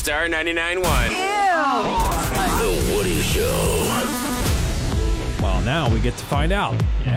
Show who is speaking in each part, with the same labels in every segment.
Speaker 1: Star 99.1.
Speaker 2: The Woody Show.
Speaker 3: Well, now we get to find out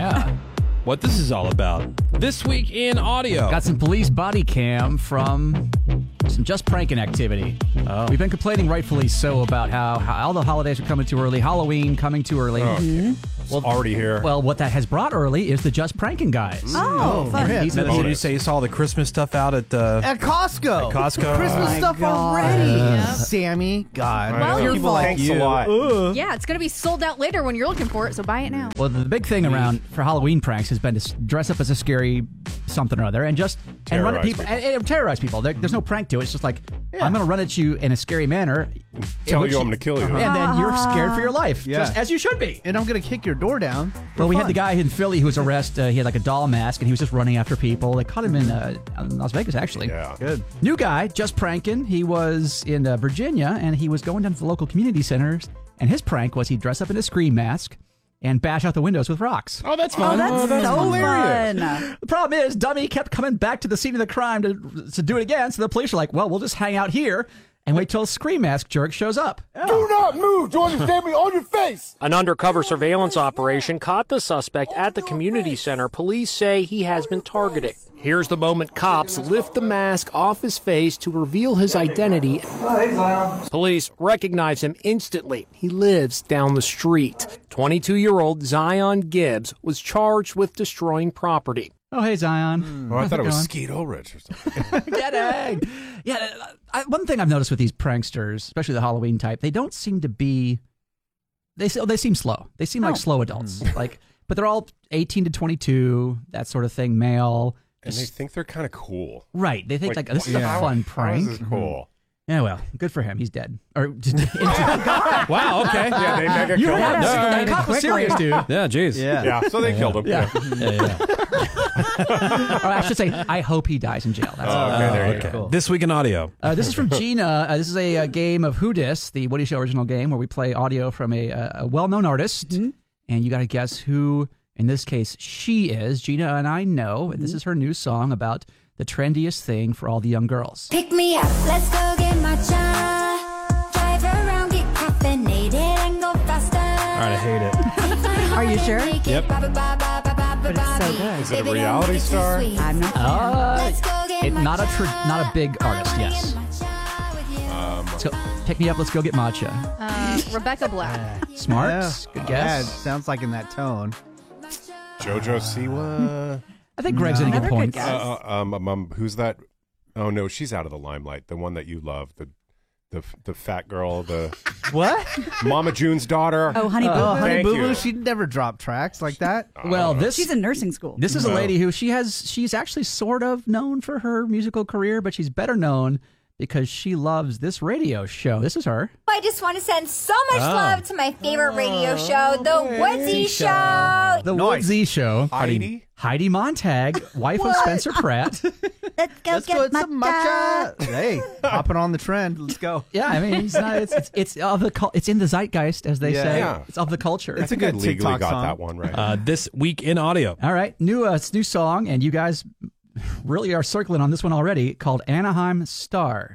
Speaker 3: what this is all about. This week in audio.
Speaker 4: Got some police body cam from some just pranking activity. We've been complaining, rightfully so, about how all the holidays are coming too early. Halloween coming too early.
Speaker 3: Well, already here.
Speaker 4: Well, what that has brought early is the Just Pranking guys.
Speaker 5: Oh, fun.
Speaker 3: Did you say you saw the Christmas stuff out at
Speaker 5: Costco.
Speaker 3: Costco?
Speaker 5: Christmas stuff already. Sammy, God.
Speaker 6: Well, your
Speaker 5: people like
Speaker 6: fault.
Speaker 5: you.
Speaker 3: Thanks a lot.
Speaker 6: Yeah, it's going to be sold out later when you're looking for it, so buy it now.
Speaker 4: Well, the big thing around for Halloween pranks has been to dress up as a scary something or other and just run at people. And terrorize people. There's no prank to it. It's just like, I'm going to run at you in a scary manner.
Speaker 7: Tell you I'm going to kill you.
Speaker 4: And then you're scared for your life,
Speaker 5: Yeah.
Speaker 4: just as you should be.
Speaker 5: And I'm going to kick your door down.
Speaker 4: Well, we had the guy in Philly who was arrested. He had like a doll mask, and he was just running after people. They caught him in Las Vegas, actually.
Speaker 7: Yeah.
Speaker 5: Good.
Speaker 4: New guy, just pranking. He was in Virginia, and he was going down to the local community centers, and his prank was he'd dress up in a scream mask and bash out the windows with rocks.
Speaker 3: Oh, that's fun.
Speaker 6: That's so
Speaker 7: hilarious.
Speaker 6: fun.
Speaker 4: The problem is, dummy kept coming back to the scene of the crime to do it again, so the police are like, well, we'll just hang out here and wait till a scream mask jerk shows up.
Speaker 8: Do not move. Do you understand me? On your face.
Speaker 9: An undercover surveillance operation caught the suspect at the community center. Police say he has been targeted. Here's the moment cops lift the mask off his face to reveal his identity. Police recognize him instantly. He lives down the street. 22-year-old Zion Gibbs was charged with destroying property.
Speaker 4: Oh, hey, Zion.
Speaker 7: Oh, I thought it was
Speaker 4: going?
Speaker 7: Skeet Ulrich or something.
Speaker 4: Kidding. Yeah, one thing I've noticed with these pranksters, especially the Halloween type, they don't seem to be. They seem slow. They seem like slow adults. But they're all 18 to 22, that sort of thing, male.
Speaker 7: And they think they're kind of cool.
Speaker 4: Right. They think like this is a fun prank.
Speaker 7: This is cool.
Speaker 4: Yeah, well, good for him. He's dead. Or
Speaker 3: Wow, okay.
Speaker 7: Yeah, they mega killed him.
Speaker 4: that cop was serious, dude.
Speaker 3: Yeah, geez.
Speaker 7: Yeah, so they killed him.
Speaker 4: Yeah. Or I should say, I hope he dies in jail. That's
Speaker 7: Okay, there you go.
Speaker 5: Cool.
Speaker 3: This week in audio.
Speaker 4: This is from Gina. This is a game of Who Dis, the Woody Show original game, where we play audio from a well-known artist, and you got to guess who, in this case, she is. Gina and I know, and this is her new song about the trendiest thing for all the young girls.
Speaker 10: Pick me up, let's go get matcha. Drive around, get caffeinated, and go faster.
Speaker 3: All right, I hate it.
Speaker 6: Are you sure?
Speaker 3: Yep.
Speaker 6: But it's so good.
Speaker 7: Is it a reality star?
Speaker 6: I'm not
Speaker 4: It's not a big artist, yes. Let's go, pick me up, let's go get matcha.
Speaker 6: Rebecca Black.
Speaker 4: Smart.
Speaker 5: Yeah.
Speaker 4: Good
Speaker 5: Yeah, it
Speaker 4: guess.
Speaker 5: sounds like in that tone.
Speaker 7: JoJo Siwa.
Speaker 4: I think Greg's going to get
Speaker 6: Another good
Speaker 4: points.
Speaker 6: guess.
Speaker 7: Who's that? Oh no, she's out of the limelight. The one that you love, the fat girl, the
Speaker 5: What?
Speaker 7: Mama June's daughter.
Speaker 6: Oh, Honey Boo Boo.
Speaker 5: Honey
Speaker 7: Thank
Speaker 5: Boo
Speaker 7: you.
Speaker 5: Boo, she'd never drop tracks like that.
Speaker 4: Well,
Speaker 6: She's in nursing school.
Speaker 4: This is a lady who she's actually sort of known for her musical career, but she's better known because she loves this radio show. This is her.
Speaker 10: I just want to send so much love to my favorite radio show, The Woodsy Show.
Speaker 4: The
Speaker 5: Nice.
Speaker 4: Woodsy Show.
Speaker 7: Heidi
Speaker 4: Montag, wife of Spencer Pratt.
Speaker 10: Let's go
Speaker 5: Let's go
Speaker 10: get
Speaker 5: get some
Speaker 10: matcha.
Speaker 5: matcha. Hey, hopping on the trend. Let's go.
Speaker 4: Yeah, I mean, it's of the it's in the zeitgeist, as they say.
Speaker 7: Yeah.
Speaker 4: It's of the culture.
Speaker 5: It's a
Speaker 7: I
Speaker 5: good
Speaker 7: legally
Speaker 5: TikTok
Speaker 7: got
Speaker 5: song.
Speaker 7: that one right.
Speaker 3: This week in audio.
Speaker 4: All right, new song, and you guys really are circling on this one already, called Anaheim Star.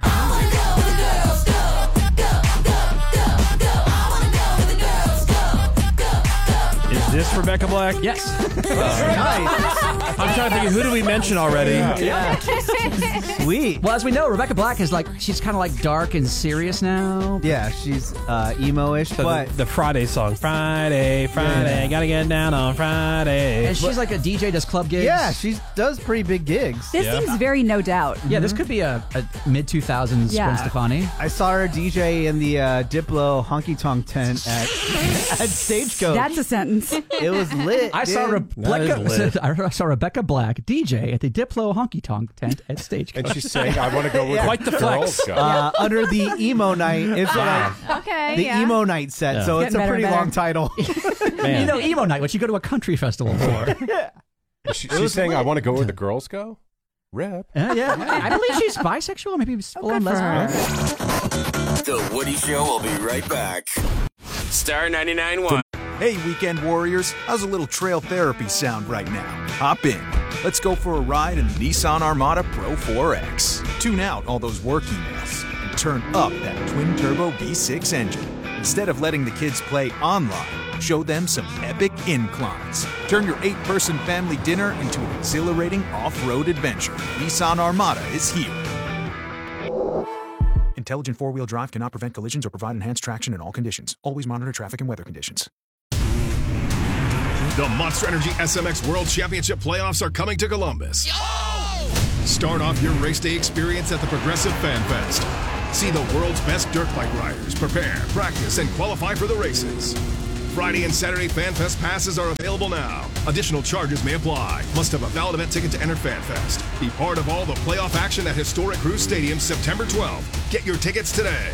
Speaker 3: Is this Rebecca Black?
Speaker 4: Yes.
Speaker 3: I'm trying to think of who did we mention already?
Speaker 5: Sweet.
Speaker 4: Well, as we know, Rebecca Black is she's kind of like dark and serious now.
Speaker 5: Yeah, she's emo-ish,
Speaker 3: So
Speaker 5: but
Speaker 3: the Friday song. Friday, gotta get down on Friday.
Speaker 4: And she's like a DJ, does club gigs.
Speaker 5: yeah, she does pretty big gigs.
Speaker 6: This seems very no doubt.
Speaker 4: Yeah, this could be a mid-2000s
Speaker 6: Yeah.
Speaker 4: Gwen Stefani.
Speaker 5: I saw her DJ in the Diplo honky tonk tent at Stagecoach.
Speaker 6: That's a sentence.
Speaker 5: It was lit.
Speaker 4: I saw
Speaker 5: dude.
Speaker 4: I saw Rebecca Black DJ at the Diplo honky tonk tent at Stagecoach.
Speaker 7: And she's saying, "I want to go with
Speaker 3: Quite the
Speaker 7: girls
Speaker 3: flex.
Speaker 7: go."
Speaker 5: Under the emo night. It's like
Speaker 6: Okay.
Speaker 5: the
Speaker 6: yeah.
Speaker 5: emo night set,
Speaker 3: Yeah.
Speaker 5: so
Speaker 6: It's
Speaker 5: it's a
Speaker 6: getting
Speaker 5: pretty
Speaker 6: better
Speaker 5: long
Speaker 6: and
Speaker 5: title.
Speaker 3: Man.
Speaker 4: You know, emo night, what you go to a country festival for.
Speaker 7: She's saying, "I want to go where the girls go." Rip.
Speaker 4: Yeah. I believe she's bisexual, maybe full-on
Speaker 6: good for her.
Speaker 4: lesbian.
Speaker 2: The Woody Show will be right back.
Speaker 1: Star 99.1.
Speaker 11: Hey, weekend warriors, how's a little trail therapy sound right now? Hop in. Let's go for a ride in the Nissan Armada Pro 4X. Tune out all those work emails and turn up that twin-turbo V6 engine. Instead of letting the kids play online, show them some epic inclines. Turn your 8-person family dinner into an exhilarating off-road adventure. Nissan Armada is here. Intelligent four-wheel drive cannot prevent collisions or provide enhanced traction in all conditions. Always monitor traffic and weather conditions.
Speaker 12: The Monster Energy SMX World Championship playoffs are coming to Columbus. Start off your race day experience at the Progressive Fan Fest. See the world's best dirt bike riders prepare, practice, and qualify for the races. Friday and Saturday Fan Fest passes are available now. Additional charges may apply. Must have a valid event ticket to enter Fan Fest. Be part of all the playoff action at historic Cruise Stadium September 12th. Get your tickets today.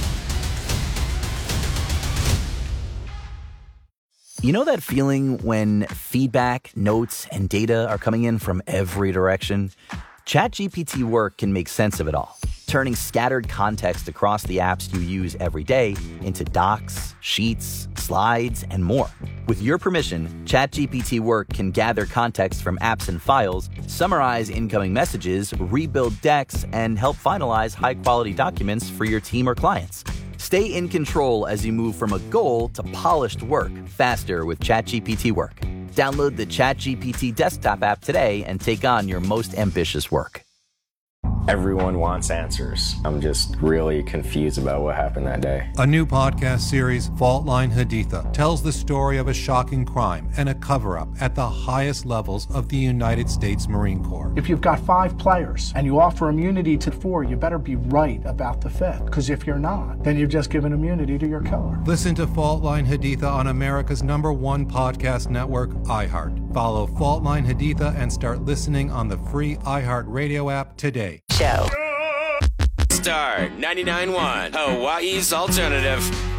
Speaker 13: You know that feeling when feedback, notes, and data are coming in from every direction? ChatGPT Work can make sense of it all, turning scattered context across the apps you use every day into docs, sheets, slides, and more. With your permission, ChatGPT Work can gather context from apps and files, summarize incoming messages, rebuild decks, and help finalize high-quality documents for your team or clients. Stay in control as you move from a goal to polished work faster with ChatGPT Work. Download the ChatGPT desktop app today and take on your most ambitious work.
Speaker 14: Everyone wants answers. I'm just really confused about what happened that day.
Speaker 15: A new podcast series, Fault Line Haditha, tells the story of a shocking crime and a cover-up at the highest levels of the United States Marine Corps.
Speaker 16: If you've got 5 players and you offer immunity to 4, you better be right about the 5th. Because if you're not, then you've just given immunity to your killer.
Speaker 15: Listen to Fault Line Haditha on America's #1 podcast network, iHeart. Follow Fault Line Haditha and start listening on the free iHeart Radio app today.
Speaker 1: Star 99.1, Hawaii's alternative.